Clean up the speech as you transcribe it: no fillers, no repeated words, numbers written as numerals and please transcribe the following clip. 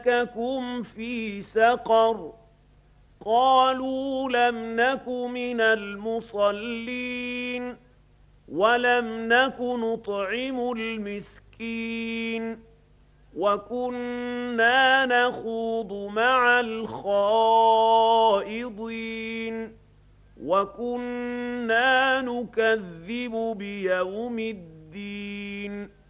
سَلَكَكُمْ فِي سَقَرَ قَالُوا لَمْ نَكُ مِنَ الْمُصَلِّينَ وَلَمْ نَكُ نُطْعِمُ الْمِسْكِينَ وَكُنَّا نَخُوضُ مَعَ الْخَائِضِينَ وَكُنَّا نُكَذِّبُ بِيَوْمِ الدِّينِ